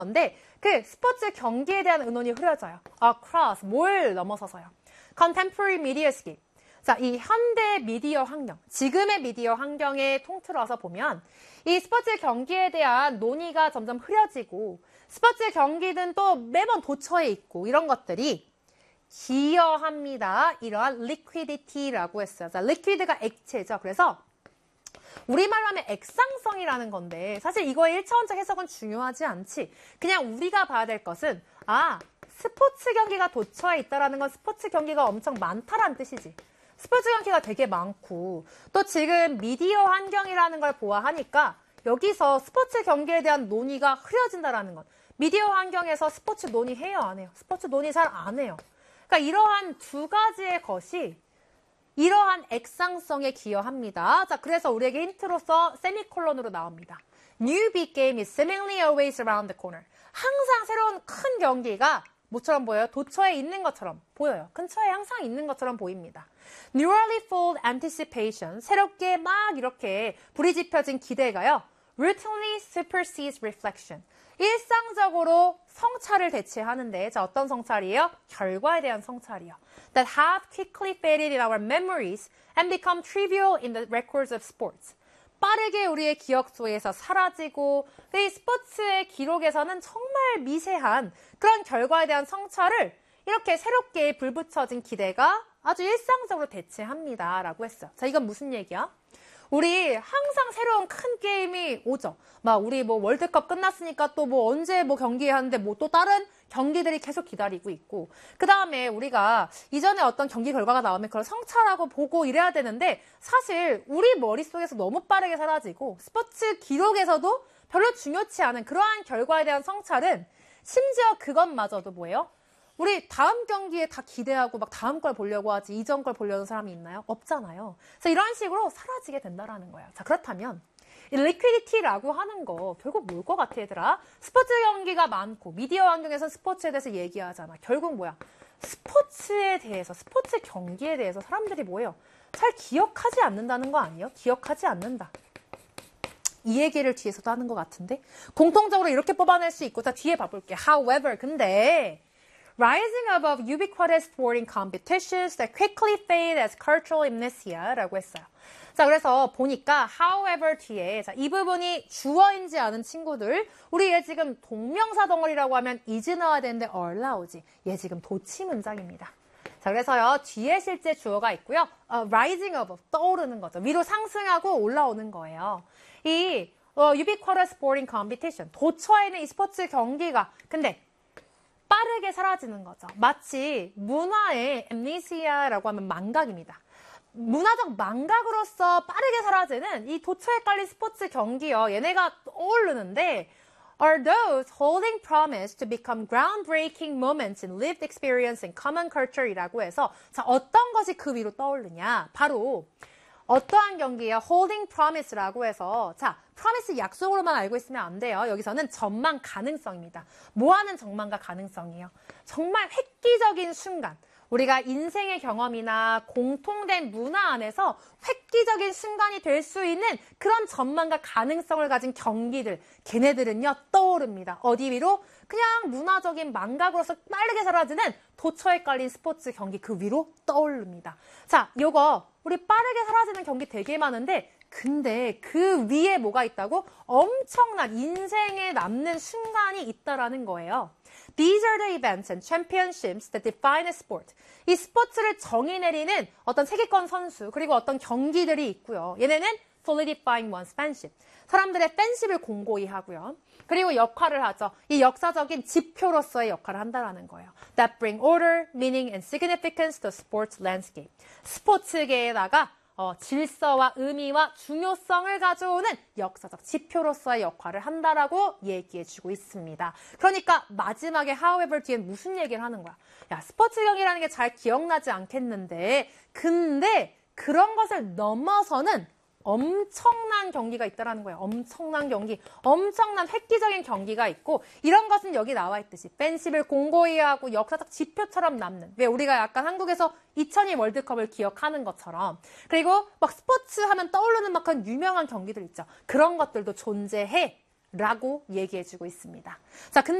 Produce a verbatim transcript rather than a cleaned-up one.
건데 그 스포츠 경기에 대한 의논이 흐려져요. across, 뭘 넘어서서요. contemporary media scheme. 자, 이 현대 미디어 환경, 지금의 미디어 환경에 통틀어서 보면 이 스포츠 경기에 대한 논의가 점점 흐려지고 스포츠 경기는 또 매번 도처에 있고 이런 것들이 기여합니다. 이러한 liquidity라고 했어요. 자, liquid가 액체죠. 그래서 우리말로 하면 액상성이라는 건데 사실 이거의 일차원적 해석은 중요하지 않지. 그냥 우리가 봐야 될 것은 아, 스포츠 경기가 도처에 있다라는 건 스포츠 경기가 엄청 많다라는 뜻이지. 스포츠 경기가 되게 많고 또 지금 미디어 환경이라는 걸 보아하니까 여기서 스포츠 경기에 대한 논의가 흐려진다라는 것. 미디어 환경에서 스포츠 논의해요, 안 해요? 스포츠 논의 잘 안 해요. 그러니까 이러한 두 가지의 것이 이러한 액상성에 기여합니다. 자, 그래서 우리에게 힌트로서 세미콜론으로 나옵니다. New big game is seemingly always around the corner. 항상 새로운 큰 경기가 뭐처럼 보여요? 도처에 있는 것처럼 보여요. 근처에 항상 있는 것처럼 보입니다. Newly full anticipation, 새롭게 막 이렇게 불이 지펴진 기대가요. Routinely supersedes reflection. 일상적으로 성찰을 대체하는데 자, 어떤 성찰이에요? 결과에 대한 성찰이요. That have quickly faded in our memories and become trivial in the records of sports. 빠르게 우리의 기억 속에서 사라지고 이 스포츠의 기록에서는 정말 미세한 그런 결과에 대한 성찰을 이렇게 새롭게 불붙여진 기대가 아주 일상적으로 대체합니다. 라고 했어요. 자, 이건 무슨 얘기야? 우리 항상 새로운 큰 게임이 오죠. 막 우리 뭐 월드컵 끝났으니까 또 뭐 언제 뭐 경기 하는데 뭐 또 다른 경기들이 계속 기다리고 있고 그 다음에 우리가 이전에 어떤 경기 결과가 나오면 그걸 성찰하고 보고 이래야 되는데 사실 우리 머릿속에서 너무 빠르게 사라지고 스포츠 기록에서도 별로 중요치 않은 그러한 결과에 대한 성찰은 심지어 그것마저도 뭐예요? 우리 다음 경기에 다 기대하고 막 다음 걸 보려고 하지 이전 걸 보려는 사람이 있나요? 없잖아요. 그래서 이런 식으로 사라지게 된다라는 거예요. 자, 그렇다면 이 liquidity라고 하는 거 결국 뭘 것 같아, 얘들아? 스포츠 경기가 많고 미디어 환경에서 스포츠에 대해서 얘기하잖아. 결국 뭐야? 스포츠에 대해서, 스포츠 경기에 대해서 사람들이 뭐예요? 잘 기억하지 않는다는 거 아니에요? 기억하지 않는다. 이 얘기를 뒤에서도 하는 것 같은데? 공통적으로 이렇게 뽑아낼 수 있고 자, 뒤에 봐볼게. However, 근데 Rising above ubiquitous sporting competitions that quickly fade as cultural amnesia라고 했어요. 자, 그래서 보니까 however 뒤에 자, 이 부분이 주어인지 아는 친구들 우리 얘 지금 동명사 덩어리라고 하면 is 나와야 되는데 are 나오지. 얘 지금 도치 문장입니다. 자, 그래서요 뒤에 실제 주어가 있고요. 어, rising above 떠오르는 거죠. 위로 상승하고 올라오는 거예요. 이 어, ubiquitous sporting competition 도처에 있는 이 스포츠 경기가 근데 빠르게 사라지는 거죠. 마치 문화의 amnesia라고 하면 망각입니다. 문화적 망각으로서 빠르게 사라지는 이 도처에 깔린 스포츠 경기요. 얘네가 떠오르는데 are those holding promise to become groundbreaking moments in lived experience and common culture이라고 해서 자, 어떤 것이 그 위로 떠오르냐? 바로 어떠한 경기예요? holding promise라고 해서 자, promise 약속으로만 알고 있으면 안 돼요. 여기서는 전망 가능성입니다. 뭐 하는 전망과 가능성이에요? 정말 획기적인 순간. 우리가 인생의 경험이나 공통된 문화 안에서 획기적인 순간이 될 수 있는 그런 전망과 가능성을 가진 경기들. 걔네들은요, 떠오릅니다. 어디 위로? 그냥 문화적인 망각으로서 빠르게 사라지는 도처에 깔린 스포츠 경기 그 위로 떠오릅니다. 자, 요거 우리 빠르게 사라지는 경기 되게 많은데 근데 그 위에 뭐가 있다고? 엄청난 인생에 남는 순간이 있다라는 거예요. These are the events and championships that define a sport. 이 스포츠를 정의 내리는 어떤 세계권 선수 그리고 어떤 경기들이 있고요. 얘네는 solidifying one's fanship. 사람들의 팬십을 공고히 하고요. 그리고 역할을 하죠. 이 역사적인 지표로서의 역할을 한다라는 거예요. That bring order, meaning and significance to the sports landscape. 스포츠계에다가 어, 질서와 의미와 중요성을 가져오는 역사적 지표로서의 역할을 한다라고 얘기해주고 있습니다. 그러니까 마지막에 however 뒤엔 무슨 얘기를 하는 거야? 야, 스포츠 경기라는 게 잘 기억나지 않겠는데 근데 그런 것을 넘어서는 엄청난 경기가 있다라는 거예요. 엄청난 경기, 엄청난 획기적인 경기가 있고 이런 것은 여기 나와 있듯이 팬십을 공고히 하고 역사적 지표처럼 남는 왜 우리가 약간 한국에서 이천이 월드컵을 기억하는 것처럼 그리고 막 스포츠 하면 떠오르는 막 그런 유명한 경기들 있죠. 그런 것들도 존재해 라고 얘기해주고 있습니다. 자, 근데